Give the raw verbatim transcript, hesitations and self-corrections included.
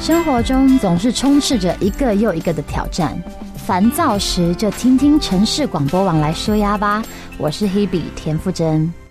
生活中总是充斥着一个又一个的挑战，烦躁时就听听城市广播网来舒压吧。我是 Hebe 田馥甄。